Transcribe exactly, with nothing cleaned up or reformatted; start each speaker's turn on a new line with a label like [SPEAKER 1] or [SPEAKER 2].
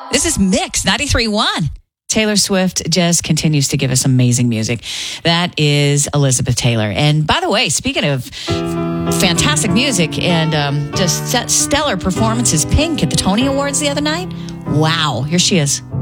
[SPEAKER 1] This is Mix ninety-three point one. Taylor Swift just continues to give us amazing music. That is Elizabeth Taylor. And by the way, speaking of fantastic music and um, just stellar performances, Pink at the Tony Awards the other night. Wow, here she is.